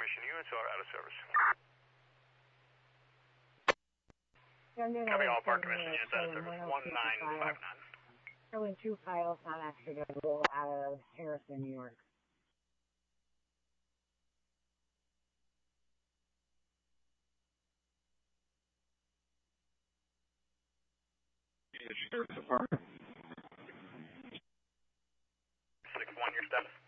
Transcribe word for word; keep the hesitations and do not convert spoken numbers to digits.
Information units are out of service. Copy all park commission units out of service. one nine five nine. Showing two pilots on accident roll out of Harrison, New York. Sheriff's Department. six one, your status.